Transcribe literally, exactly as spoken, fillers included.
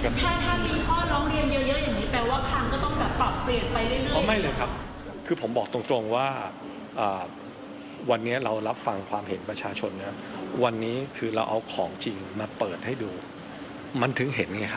ถ้าถ้ามีข้อร้องเรียนเยอะๆอย่างนี้แปลว่าคลังก็ต้องแบบปรับเปลี่ยนไปเรื่อยๆอ๋อไม่เลยครับคือผมบอกตรงๆว่าวันนี้เรารับฟังความเห็นประชาชนนะวันนี้คือเราเอาของจริงมาเปิดให้ดูมันถึงเห็นไงครับ